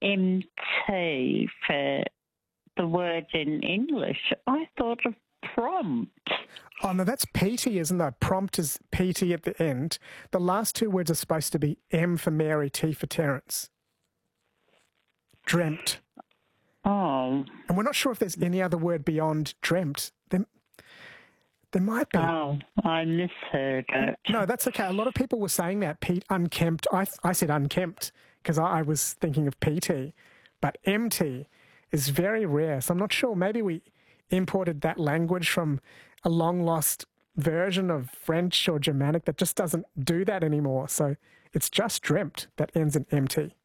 MT for the word in English. I thought of prompt. Oh, no, that's PT, isn't that? Prompt is PT at the end. The last two words are supposed to be M for Mary, T for Terence. Dreamt. Oh. And we're not sure if there's any other word beyond dreamt. There might be. Oh, I misheard it. No, that's okay. A lot of people were saying that, Pete, unkempt. I said unkempt because I was thinking of PT. But MT is very rare. So I'm not sure. Maybe we imported that language from a long-lost version of French or Germanic that just doesn't do that anymore. So it's just dreamt that ends in MT.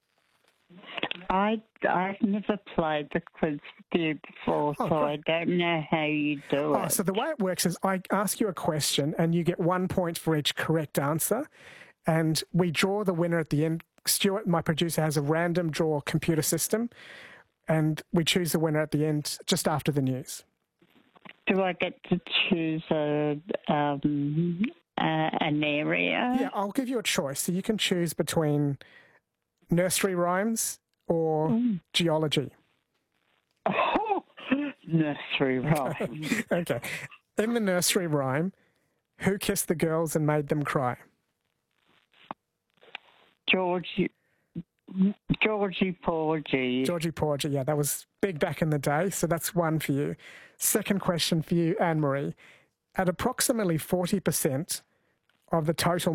I've never played the quiz with you before, so I don't know how you do it. So the way it works is I ask you a question and you get 1 point for each correct answer, and we draw the winner at the end. Stuart, my producer, has a random draw computer system, and we choose the winner at the end just after the news. Do I get to choose an area? Yeah, I'll give you a choice. So you can choose between nursery rhymes or geology. Oh, nursery rhyme. Okay. In the nursery rhyme, who kissed the girls and made them cry? Georgie Porgy. Georgie Porgy, yeah, that was big back in the day, so that's one for you. Second question for you, Anne-Marie. At approximately 40% of the total